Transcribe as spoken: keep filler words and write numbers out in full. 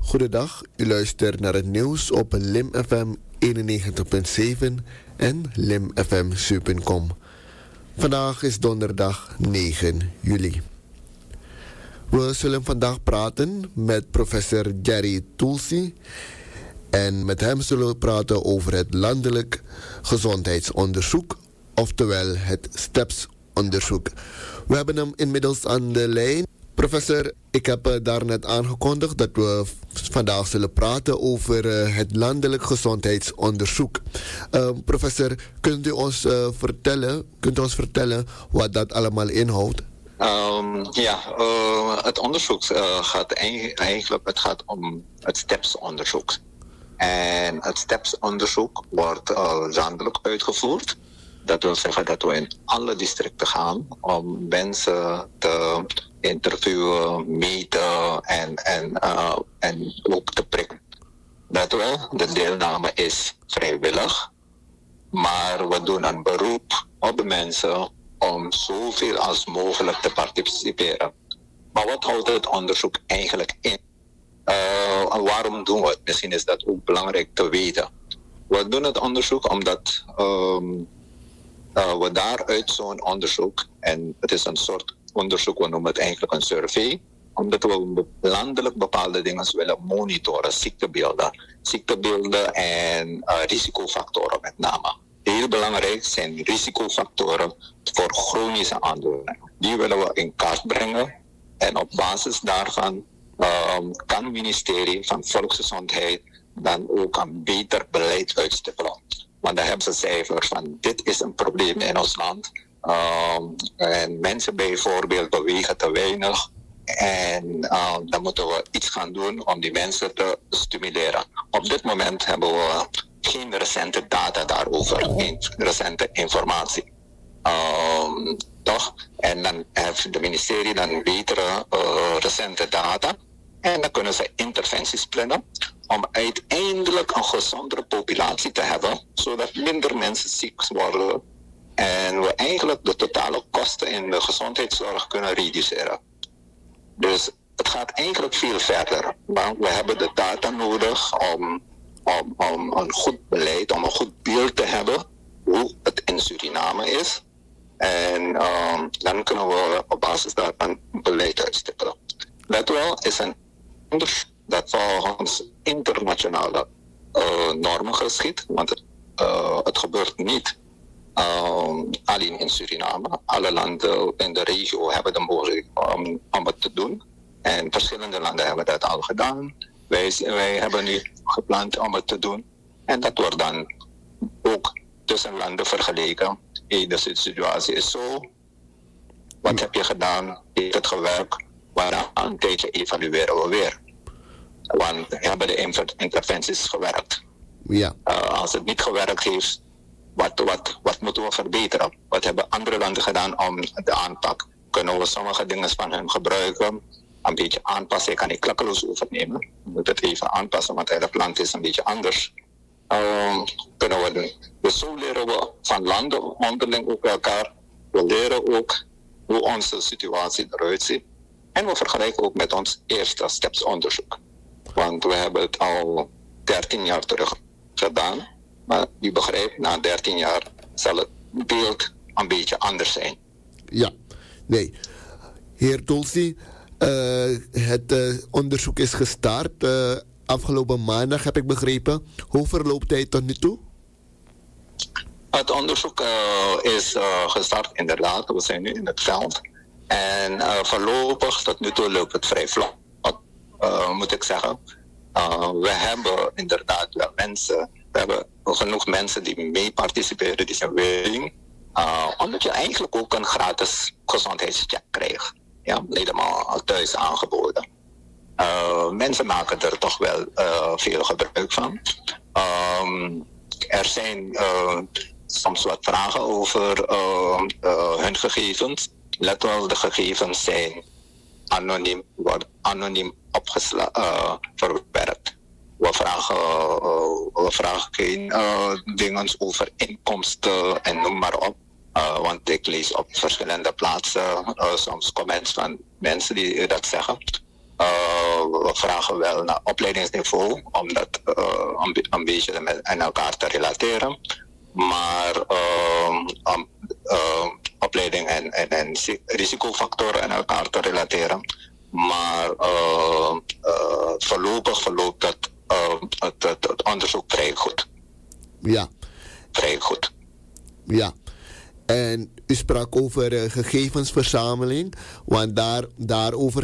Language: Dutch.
Goedendag, u luistert naar het nieuws op Lim F M eenennegentig punt zeven en lim f m zeven punt com. Vandaag is donderdag negen juli. We zullen vandaag praten met professor Jerry Tulsi. En met hem zullen we praten over het landelijk gezondheidsonderzoek, oftewel het STEPS-onderzoek. We hebben hem inmiddels aan de lijn. Professor, ik heb uh, daarnet aangekondigd dat we v- vandaag zullen praten over uh, het landelijk gezondheidsonderzoek. Uh, professor, kunt u ons uh, vertellen, kunt u ons vertellen wat dat allemaal inhoudt? Um, ja, uh, het onderzoek uh, gaat eigen, eigenlijk het gaat om het STEPS-onderzoek. En het STEPS-onderzoek wordt uh, landelijk uitgevoerd. Dat wil zeggen dat we in alle districten gaan om mensen te interviewen, meten en, en, uh, en ook te prikken. Dat wel, de deelname is vrijwillig, maar we doen een beroep op de mensen om zoveel als mogelijk te participeren. Maar wat houdt het onderzoek eigenlijk in? Uh, en waarom doen we het? Misschien is dat ook belangrijk te weten. We doen het onderzoek omdat um, uh, we daaruit zo'n onderzoek, en het is een soort onderzoek, we noemen het eigenlijk een survey, omdat we landelijk bepaalde dingen willen monitoren, ziektebeelden. Ziektebeelden en uh, risicofactoren met name. Heel belangrijk zijn risicofactoren voor chronische aandoeningen. Die willen we in kaart brengen en op basis daarvan um, kan het ministerie van Volksgezondheid dan ook een beter beleid uitstippelen. Want dan hebben ze cijfers van dit is een probleem in ons land. Um, en mensen bijvoorbeeld bewegen te weinig. En uh, dan moeten we iets gaan doen om die mensen te stimuleren. Op dit moment hebben we geen recente data daarover, geen recente informatie. Um, toch? En dan heeft de ministerie dan betere uh, recente data. En dan kunnen ze interventies plannen om uiteindelijk een gezondere populatie te hebben, zodat minder mensen ziek worden. En we eigenlijk de totale kosten in de gezondheidszorg kunnen reduceren. Dus het gaat eigenlijk veel verder. Maar we hebben de data nodig om, om, om een goed beleid, om een goed beeld te hebben hoe het in Suriname is. En um, dan kunnen we op basis daarvan beleid uitstippelen. Let wel is een onderzoek dat volgens internationale uh, normen geschiet. Want het, uh, het gebeurt niet um, alleen in Suriname. Alle landen in de regio hebben de mogelijkheid om, om het te doen. En verschillende landen hebben dat al gedaan. Wij, wij hebben nu gepland om het te doen. En dat wordt dan ook tussen landen vergeleken. Hey, de situatie is zo. Wat heb je gedaan? Heeft het gewerkt? Waarna een tijdje evalueren we weer. Want hebben de interventies gewerkt? Ja. Uh, als het niet gewerkt heeft, wat, wat, wat moeten we verbeteren? Wat hebben andere landen gedaan om de aanpak? Kunnen we sommige dingen van hen gebruiken? Een beetje aanpassen. Ik kan niet klakkeloos overnemen. Ik moet het even aanpassen, want het land is een beetje anders. Um, kunnen we doen. Dus zo leren we van landen onderling ook elkaar. We leren ook hoe onze situatie eruit ziet. En we vergelijken ook met ons eerste STEPS-onderzoek. Want we hebben het al dertien jaar terug gedaan. Maar u begrijpt, na dertien jaar zal het beeld een beetje anders zijn. Ja, nee. Heer Tulsi, uh, het uh, onderzoek is gestart. Uh, afgelopen maandag heb ik begrepen. Hoe verloopt hij tot nu toe? Het onderzoek uh, is uh, gestart inderdaad. We zijn nu in het veld. En uh, voorlopig tot nu toe loopt het vrij vlot, uh, moet ik zeggen. Uh, we hebben inderdaad wel mensen, we hebben genoeg mensen die mee participeren, die zijn willing. Uh, omdat je eigenlijk ook een gratis gezondheidscheck krijgt. Ja, helemaal thuis aangeboden. Uh, mensen maken er toch wel uh, veel gebruik van. Um, er zijn uh, soms wat vragen over uh, uh, hun gegevens. Let wel, de gegevens zijn anoniem, worden anoniem opgesla- uh, verwerkt. We vragen, uh, we vragen geen uh, dingen over inkomsten en noem maar op. Uh, want ik lees op verschillende plaatsen uh, soms comments van mensen die dat zeggen. Uh, we vragen wel naar opleidingsniveau, om dat uh, een, een beetje met aan elkaar te relateren. Maar uh, um, uh, opleiding en, en, en risicofactoren aan elkaar te relateren. Maar uh, uh, voorlopig verloopt dat, uh, het, het, het onderzoek vrij goed. Ja. Vrij goed. Ja. En u sprak over uh, gegevensverzameling, want daar, daarover